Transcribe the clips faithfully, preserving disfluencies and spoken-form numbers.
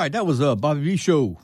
right, that was uh, Bobby V. Show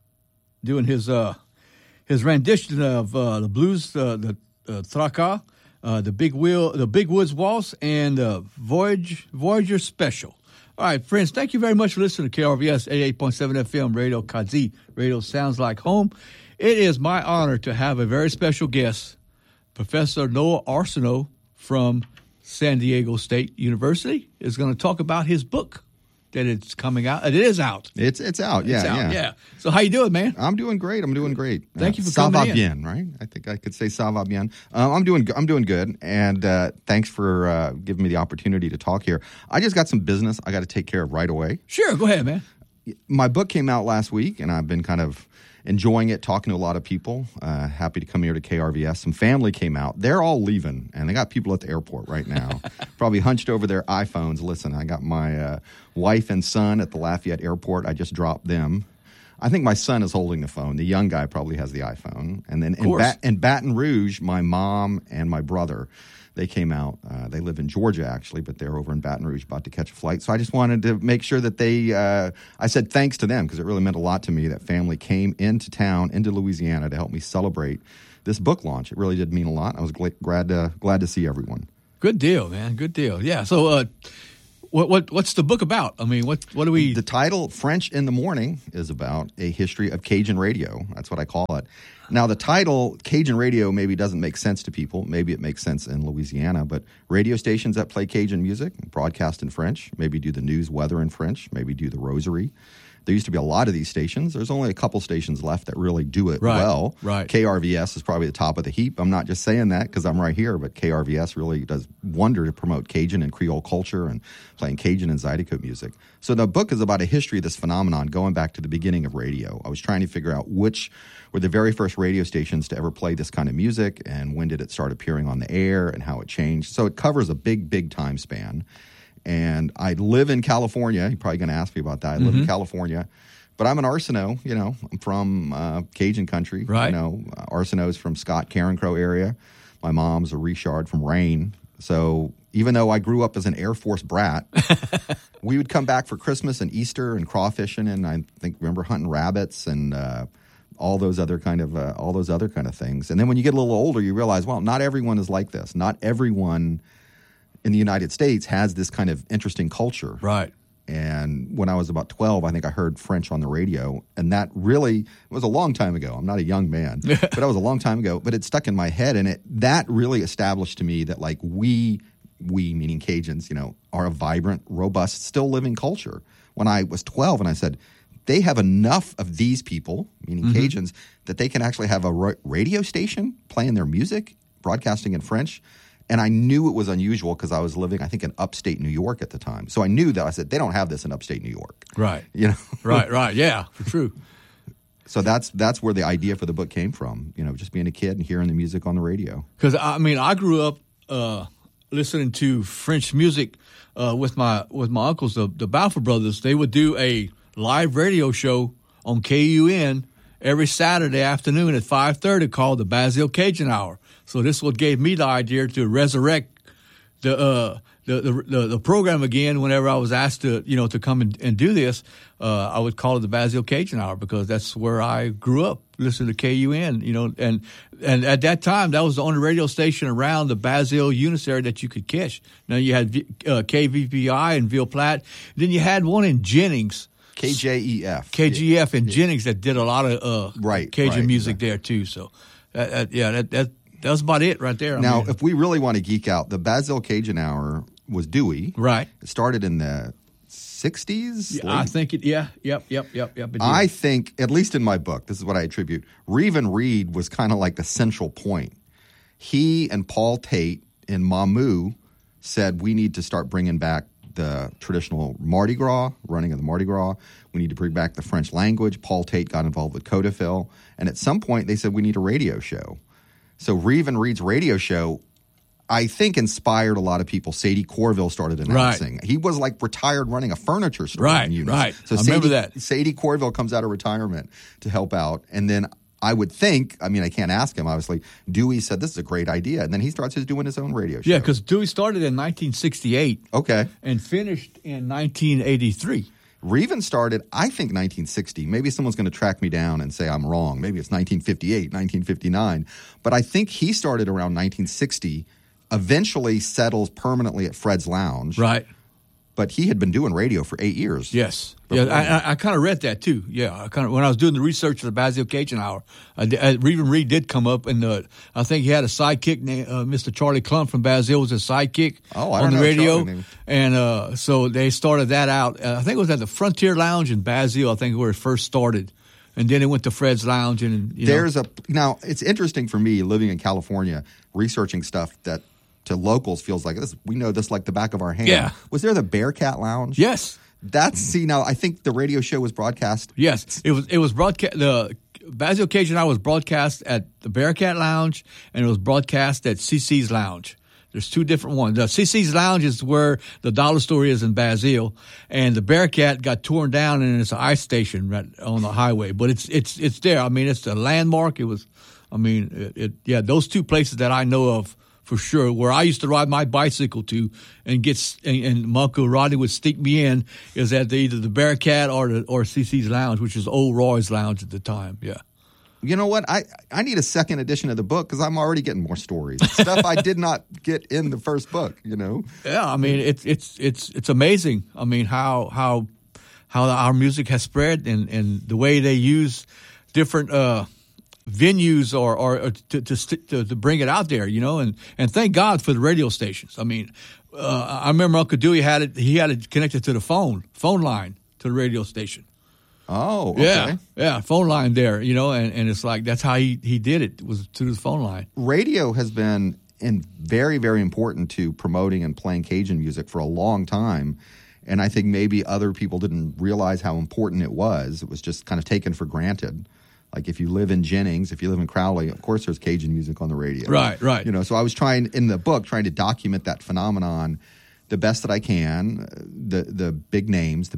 doing his uh, his rendition of uh, the blues, uh, the uh, Traka, uh, the Big Wheel, the Big Woods Waltz, and uh, Voyage Voyager Special. All right, friends, thank you very much for listening to K R V S eighty-eight point seven F M Radio Kazi. Radio sounds like home. It is my honor to have a very special guest, Professor Noah Arsenault from San Diego State University, is going to talk about his book that it's coming out. It is out. It's it's out. Yeah, it's out, yeah. yeah. So how you doing, man? I'm doing great. I'm doing great. Thank uh, you for ça coming va in. bien, right? I think I could say ça va bien. Um, I'm doing I'm doing good, and uh, thanks for uh, giving me the opportunity to talk here. I just got some business I got to take care of right away. Sure, go ahead, man. My book came out last week, and I've been kind of enjoying it, talking to a lot of people. Uh, happy to come here to K R V S. Some family came out. They're all leaving, and they got people at the airport right now, probably hunched over their iPhones. Listen, I got my uh, wife and son at the Lafayette Airport. I just dropped them. I think my son is holding the phone. The young guy probably has the iPhone. And then in, ba- in Baton Rouge, my mom and my brother, they came out. Uh, they live in Georgia, actually, but they're over in Baton Rouge about to catch a flight. So I just wanted to make sure that they uh, – I said thanks to them because it really meant a lot to me that family came into town, into Louisiana to help me celebrate this book launch. It really did mean a lot. I was gl- glad to, glad to see everyone. Good deal, man. Good deal. Yeah. So uh, what what what's the book about? I mean, what what do we – The title, French in the Morning, is about a history of Cajun radio. That's what I call it. Now, the title, Cajun radio, maybe doesn't make sense to people. Maybe it makes sense in Louisiana, but radio stations that play Cajun music, broadcast in French, maybe do the news, weather in French, maybe do the rosary. There used to be a lot of these stations. There's only a couple stations left that really do it right, well. Right. K R V S is probably the top of the heap. I'm not just saying that because I'm right here, but K R V S really does wonder to promote Cajun and Creole culture and playing Cajun and Zydeco music. So the book is about a history of this phenomenon going back to the beginning of radio. I was trying to figure out which were the very first radio stations to ever play this kind of music and when did it start appearing on the air and how it changed. So it covers a big, big time span. And I live in California. You're probably going to ask me about that. I live mm-hmm. in California. But I'm an Arsenault, you know. I'm from uh, Cajun country. Right. You know, uh, Arsenault's from Scott, Karen Crow area. My mom's a Richard from Rain. So even though I grew up as an Air Force brat, we would come back for Christmas and Easter and crawfishing, and I think remember hunting rabbits and uh, all those other kind of uh, all those other kind of things. And then when you get a little older, you realize, well, not everyone is like this. Not everyone in the United States has this kind of interesting culture. Right. And when I was about twelve, I think I heard French on the radio. And that really was a long time ago. I'm not a young man, but that was a long time ago. But it stuck in my head. And it that really established to me that, like, we, we meaning Cajuns, you know, are a vibrant, robust, still living culture. When I was twelve and I said, they have enough of these people, meaning mm-hmm. Cajuns, that they can actually have a ra- radio station playing their music, broadcasting in French. And I knew it was unusual because I was living, I think, in upstate New York at the time. So I knew that. I said, they don't have this in upstate New York. Right. You know? Right, right. Yeah, true. So that's that's where the idea for the book came from, you know, just being a kid and hearing the music on the radio. Because, I mean, I grew up uh, listening to French music uh, with my with my uncles, the, the Balfour brothers. They would do a live radio show on K U N every Saturday afternoon at five thirty called the Basile Cajun Hour. So this is what gave me the idea to resurrect the uh, the, the the the program again. Whenever I was asked to you know to come and, and do this, uh, I would call it the Basile Cajun Hour because that's where I grew up, listening to K U N. You know, and and at that time that was the only radio station around the Basile Unis area that you could catch. Now you had v, uh, K V P I in Ville Platte, then you had one in Jennings. K J E F. K G F in yeah. Jennings that did a lot of uh, right, Cajun right, music exactly. there too. So, uh, uh, yeah, that that. That was about it right there. I now, mean. if we really want to geek out, the Basile Cajun Hour was Dewey. Right. It started in the sixties? Yeah, I think it, yeah, yep, yep, yep, yep. I think, at least in my book, this is what I attribute, Reven Reed was kind of like the central point. He and Paul Tate in Mamou said, we need to start bringing back the traditional Mardi Gras, running of the Mardi Gras. We need to bring back the French language. Paul Tate got involved with Codafil. And at some point, they said, we need a radio show. So Reven Reed's radio show, I think, inspired a lot of people. Sadie Corville started announcing. Right. He was like retired running a furniture store right, in Eunice. Right, So I Sadie, remember that. Sadie Corville comes out of retirement to help out. And then I would think, I mean, I can't ask him, obviously, Dewey said, this is a great idea. And then he starts his doing his own radio show. Yeah, because Dewey started in nineteen sixty-eight. Okay. And finished in nineteen eighty-three. Reven started, I think, nineteen sixty. Maybe someone's going to track me down and say I'm wrong. Maybe it's nineteen fifty-eight, nineteen fifty-nine. But I think he started around nineteen sixty, eventually settles permanently at Fred's Lounge. Right. But he had been doing radio for eight years. Yes. Yeah, I, I, I kind of read that too. Yeah, I kind of when I was doing the research for the Basile Cajun Hour, I, I, Reven Reed did come up, and uh, I think he had a sidekick named uh, Mister Charlie Clump from Basile was his sidekick oh, I on don't the know radio, Charlie. and uh, so they started that out. Uh, I think it was at the Frontier Lounge in Basile. I think where it first started, and then it went to Fred's Lounge. And you there's know. a now it's interesting for me living in California, researching stuff that to locals feels like this. We know this like the back of our hand. Yeah. Was there the Bearcat Lounge? Yes. That's see now. I think the radio show was broadcast. Yes, it was. It was broadcast. The Basile Cajun Hour was broadcast at the Bearcat Lounge, and it was broadcast at C C's Lounge. There's two different ones. The C C's Lounge is where the dollar store is in Basile, and the Bearcat got torn down, and it's an ice station right on the highway. But it's it's it's there. I mean, it's a landmark. It was. I mean, it, it yeah. Those two places that I know of. For sure, where I used to ride my bicycle to and get and, and my Uncle Rodney would stick me in is at the, either the Bearcat or the or C C's Lounge, which is Old Roy's Lounge at the time. Yeah. You know what? I, I need a second edition of the book because I'm already getting more stories, stuff I did not get in the first book. You know. Yeah, I mean it's it's it's it's amazing. I mean how how how our music has spread and, and the way they use different. Uh, venues or, or, or to, to to to bring it out there, you know, and, and thank God for the radio stations. I mean, uh, I remember Uncle Dewey had it. He had it connected to the phone phone line to the radio station. Oh, okay. yeah, yeah, phone line there, you know, and, and it's like that's how he, he did it was to his phone line. Radio has been in very very important to promoting and playing Cajun music for a long time. And I think maybe other people didn't realize how important it was. It was just kind of taken for granted. Like if you live in Jennings, if you live in Crowley, of course there's Cajun music on the radio. Right, right. You know, so I was trying in the book trying to document that phenomenon the best that I can. The the big names, the